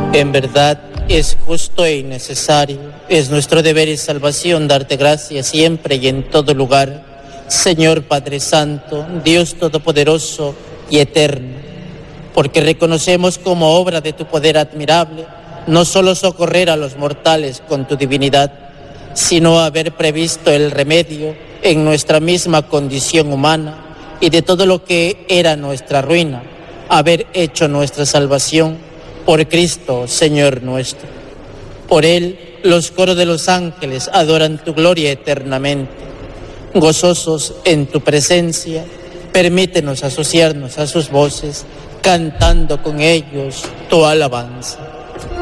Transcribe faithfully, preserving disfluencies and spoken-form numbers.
En verdad, es justo e necesario, es nuestro deber y salvación darte gracias siempre y en todo lugar, Señor Padre Santo, Dios Todopoderoso y Eterno, porque reconocemos como obra de tu poder admirable, no solo socorrer a los mortales con tu divinidad, sino haber previsto el remedio en nuestra misma condición humana y de todo lo que era nuestra ruina, haber hecho nuestra salvación por Cristo, Señor nuestro. Por Él, los coros de los ángeles adoran tu gloria eternamente. Gozosos en tu presencia, permítenos asociarnos a sus voces, cantando con ellos tu alabanza.